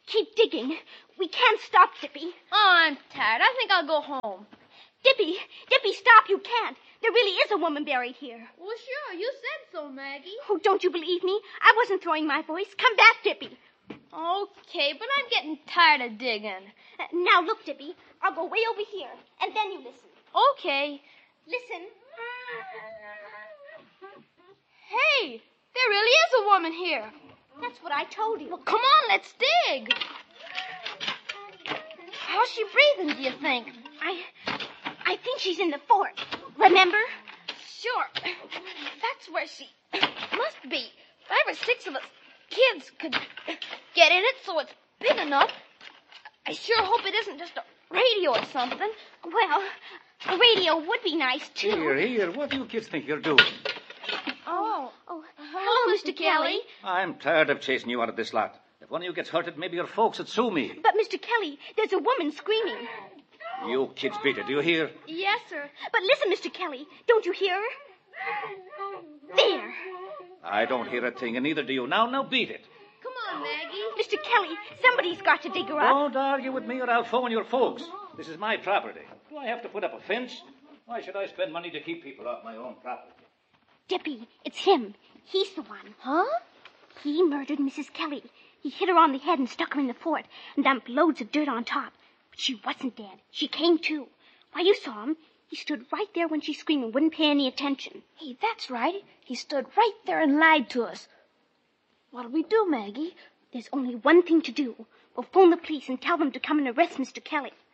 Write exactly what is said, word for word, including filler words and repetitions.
Keep digging. We can't stop, Dippy. Oh, I'm tired. I think I'll go home. Dippy, Dippy, stop. You can't. There really is a woman buried here. Well, sure. You said so, Maggie. Oh, don't you believe me? I wasn't throwing my voice. Come back, Dippy. Okay, but I'm getting tired of digging. Uh, now, look, Dippy. I'll go way over here, and then you listen. Okay. Listen. Hey, there really is a woman here. That's what I told you. Well, come on, let's dig. How's she breathing, do you think? I I think she's in the fort. Remember? Sure. That's where she must be. Five or six of us kids could get in it so it's big enough. I sure hope it isn't just a radio or something. Well, a radio would be nice, too. Here, here. What do you kids think you're doing? Oh, oh, hello, Mister Kelly. I'm tired of chasing you out of this lot. If one of you gets hurted, maybe your folks would sue me. But, Mister Kelly, there's a woman screaming. You kids beat it, do you hear? Yes, sir. But listen, Mister Kelly, don't you hear her? There. I don't hear a thing, and neither do you. Now, now beat it. Come on, Maggie. Mister Kelly, somebody's got to dig her up. Don't argue with me or I'll phone your folks. This is my property. Do I have to put up a fence? Why should I spend money to keep people off my own property? Dippy, it's him. He's the one. Huh? He murdered Missus Kelly. He hit her on the head and stuck her in the fort and dumped loads of dirt on top. But she wasn't dead. She came to. Why, you saw him. He stood right there when she screamed and wouldn't pay any attention. Hey, that's right. He stood right there and lied to us. What'll we do, Maggie? There's only one thing to do. We'll phone the police and tell them to come and arrest Mister Kelly.